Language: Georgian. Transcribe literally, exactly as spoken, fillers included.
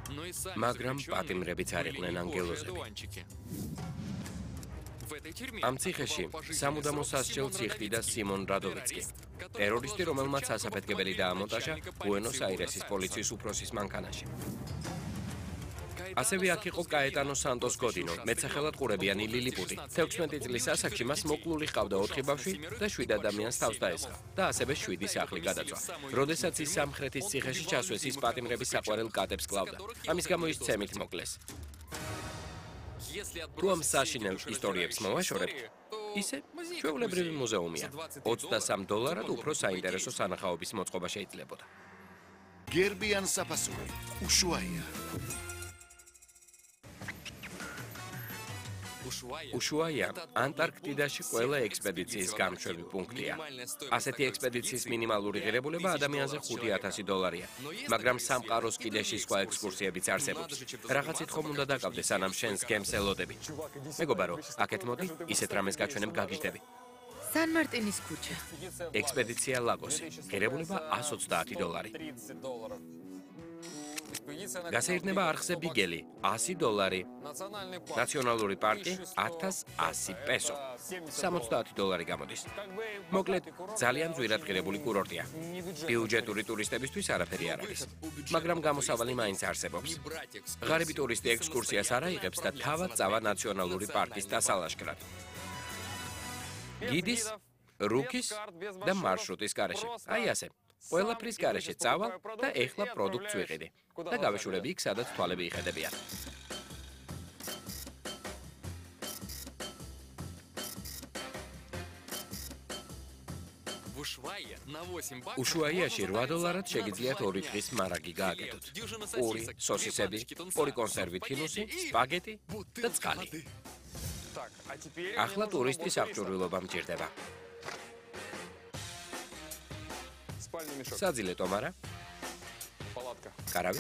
მაგრამ პატიმრებიც არ იყვნენ ანგელოზები. ამ ციხეში სამუდამო სასჯელს იხდიდა სიმონ რადოვიცკი, ტერორისტი, რომელმაც ასაფეთქებელი დაამონტაჟა ბუენოს-აირესის პოლიციის უფროსის მანქანაში. ასევე აქ იყო კაეტანო სანტოს გოდინო, მეცახელად ყურებიანი ლილიპუტი. თექვსმეტი წლის ასაკში მას მოკლული ჰყავდა ოთხი ბავშვი და შვიდ ადამიანს თავს დაესხა და ასევე შვიდი სახლი გადაწვა. როდესაც ის სამხრეთის ციხეში ჩასვეს, ის პატიმრების საყვარელ კატებს კლავდა. ამის გამო ის ცემით მოკლეს. თუ ამ საშინელ ისტორიებს მოვაშორებთ, ისე ჩვეულებრივი მუზეუმია. ოცდასამ დოლარად უფრო საინტერესო სანახაობის მოწყობა შეიძლებოდა. გერბიან საფასური, უშუაია. უშუაია ანტარქტიდაში ყველა ექსპედიციის გამშვები პუნქტია. ასეთი ექსპედიციის მინიმალური ღირებულება ადამიანზე ხუთი ათასი დოლარია, მაგრამ სამყაროს კიდეში სხვა ექსკურსიებიც არსებობს. რაღაცით ხომ უნდა დაკავდე, სანამ შენს გემს ელოდები. მეგობარო, აქეთ მოდი, ისეთ რამეს გაჩვენებ გაგიჟდები. სან მარტინის ქუჩა. ექსპედიცია ლაგოსი, ღირებულება ათას ოცდაათი დოლარი. გასეირნება არხზე ბიგელი, ასი დოლარი. ნაციონალური პარკი, ათას ასი პესო. სამოცდაათი დოლარი გამოდის. მოკლედ, ძალიან ძვირად ღირებული კურორტია. ბიუჯეტური ტურისტებისთვის არაფერი არ არის, მაგრამ გამოსავალი მაინც არსებობს. ღარიბი ტურისტი ექსკურსიას არ აიღებს და თავად წავა ნაციონალური პარკის დასალაშქრად. გიდის, რუქის და მარშრუტის გარეშე. აი ასე. ყველაფრის გარეშე წავალ და ეხლა პროდუქტს ვიყიდი და გავეშურები იქ, სადაც თვალები იხედებიან. უშუაიაში რვა დოლარად შეგიძლიათ ორი დღის მარაგი გააკეთოთ. პური, სოსისები, ორი კონსერვი თინუსი, სპაგეტი და წყალი. ახლა ტურისტის აღჭურვილობა მჭირდება. საძილე ტომარა, კარავი,